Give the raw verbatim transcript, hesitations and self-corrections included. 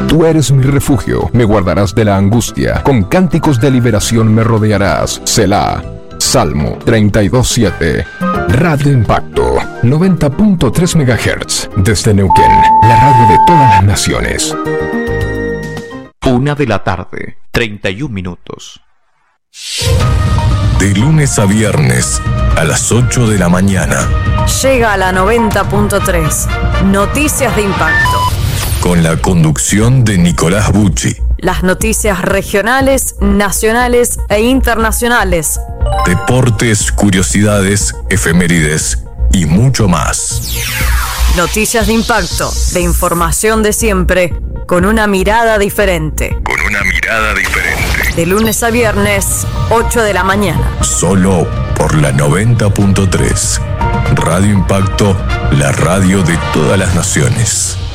Tú eres mi refugio, me guardarás de la angustia, con cánticos de liberación me rodearás. Selah. Salmo treinta y dos siete. Radio Impacto, noventa punto tres megahertz, desde Neuquén, la radio de todas las naciones. Una de la tarde, treinta y un minutos. De lunes a viernes, a las ocho de la mañana. Llega a la noventa punto tres, Noticias de Impacto. Con la conducción de Nicolás Bucci. Las noticias regionales, nacionales e internacionales. Deportes, curiosidades, efemérides y mucho más. Noticias de Impacto, de información de siempre, con una mirada diferente. Con una mirada diferente. De lunes a viernes, ocho de la mañana. Solo por la noventa punto tres. Radio Impacto, la radio de todas las naciones.